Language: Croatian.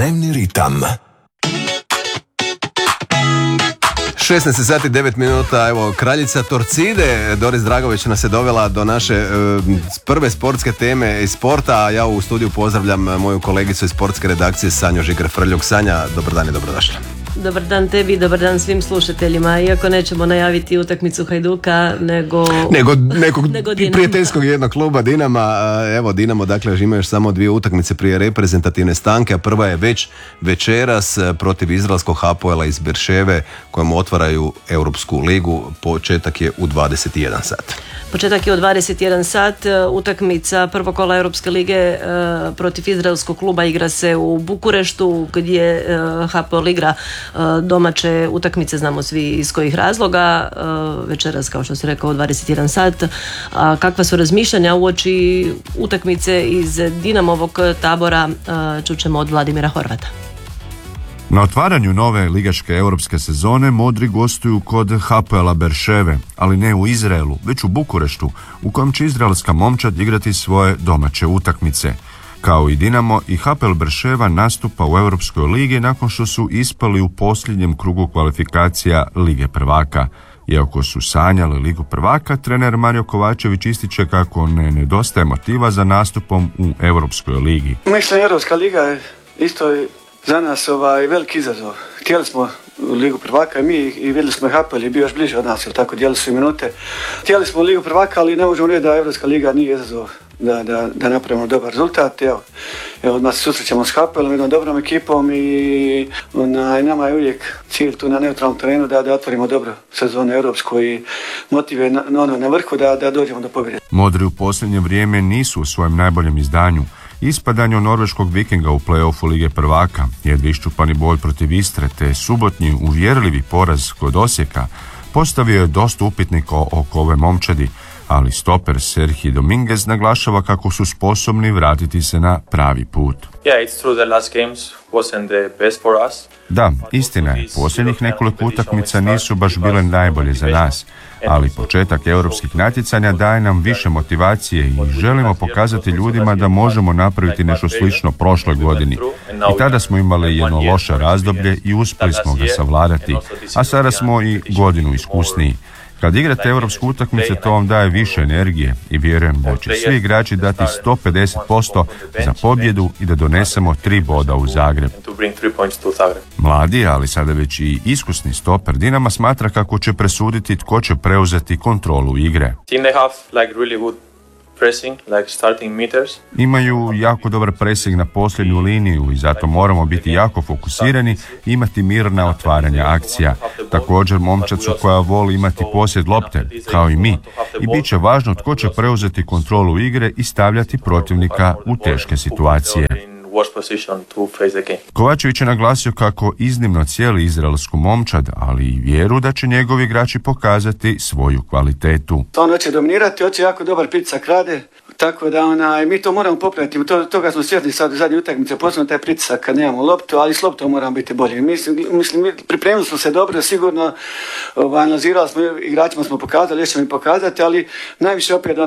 Dnevni ritam. 16 sati 9 minuta, evo kraljica Torcide Doris Dragović nas je dovela do naše prve sportske teme iz sporta, a ja u studiju pozdravljam moju kolegicu iz sportske redakcije Sanju Žigr-Frljuk. Sanja, dobar dan i dobrodošla. Dobar dan tebi, dobar dan svim slušateljima. Iako nećemo najaviti utakmicu Hajduka, nego nekog prijateljskog jednog kluba Dinama. Evo Dinamo, dakle, ima još samo 2 utakmice prije reprezentativne stanke, a prva je već večeras protiv izraelskog Hapoela iz Berševe, kojemu otvaraju Europsku ligu. Početak je u 21 sat. Početak je u 21 sat. Utakmica prvog kola Europske lige protiv izraelskog kluba igra se u Bukureštu, gdje Hapoel igra domaće utakmice, znamo svi iz kojih razloga. Večeras, kao što si rekao, u 21 sat. A kakva su razmišljanja uoči utakmice iz Dinamovog tabora, čućemo od Vladimira Horvata. Na otvaranju nove ligaške europske sezone modri gostuju kod Hapoela Berševe, ali ne u Izraelu, već u Bukureštu, u kojem će izraelska momčad igrati svoje domaće utakmice. Kao i Dinamo, i Hapoel Berševa nastupa u Europskoj ligi nakon što su ispali u posljednjem krugu kvalifikacija Lige prvaka. Iako su sanjali Ligu prvaka, trener Mario Kovačević ističe kako ne nedostaje motiva za nastupom u Europskoj ligi. Mislim, Europska liga je isto za nas veliki izazov. Htjeli smo Ligu prvaka i vidjeli smo Hapoel je bio još bliže od nas, tako dijeli su i minute. Htjeli smo Ligu prvaka, ali ne možemo reći da Europska liga nije izazov da napravimo dobar rezultat. Evo odmah se susrećemo s Hapoelom, jednom dobrom ekipom i nama je uvijek cilj tu na neutralnom terenu da otvorimo dobro sezonu europsku i motiv je na vrhu da dođemo do pobjede. Modri u posljednje vrijeme nisu u svojem najboljem izdanju. Ispadanje norveškog Vikinga u play-offu Lige prvaka, jedva iščupani boj protiv Istre te subotnji uvjerljivi poraz kod Osijeka postavio je dosta upitnika oko ove momčadi, ali stoper Sergio Dominguez naglašava kako su sposobni vratiti se na pravi put. Da, istina je, posljednjih nekoliko utakmica nisu baš bile najbolje za nas, ali početak europskih natjecanja daje nam više motivacije i želimo pokazati ljudima da možemo napraviti nešto slično prošloj godini. I tada smo imali jedno loše razdoblje i uspjeli smo ga savladati, a sada smo i godinu iskusniji. Kad igrate europsku utakmicu, to vam daje više energije i vjerujem da će svi igrači dati 150% za pobjedu i da donesemo 3 boda u Zagreb. Mladi, ali sada već i iskusni stoper Dinama smatra kako će presuditi tko će preuzeti kontrolu igre. Imaju jako dobar presing na posljednju liniju i zato moramo biti jako fokusirani i imati mirna otvaranja akcija. Također momčad su koja voli imati posjed lopte, kao i mi, i bit će važno tko će preuzeti kontrolu igre i stavljati protivnika u teške situacije. Kovačević je naglasio kako iznimno cijeli izraelsku momčad, ali i vjeru da će njegovi igrači pokazati svoju kvalitetu. On hoće dominirati, hoće jako dobar pritisak rade, tako da mi to moramo popraviti. Toga smo svjesni sad u zadnje utakmice, posebno taj pritisak kad nemamo loptu, ali s loptom moramo biti bolji. Mislim, pripremili smo se dobro, sigurno analizirali smo, igračima smo pokazali, još ćemo im pokazati, ali najviše opet